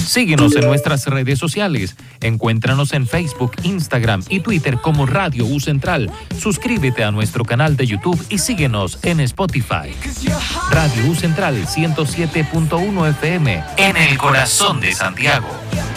Síguenos en nuestras redes sociales. Encuéntranos en Facebook, Instagram y Twitter como Radio U Central. Suscríbete a nuestro canal de YouTube y síguenos en Spotify. Radio U Central 107.1 FM en el corazón de Santiago.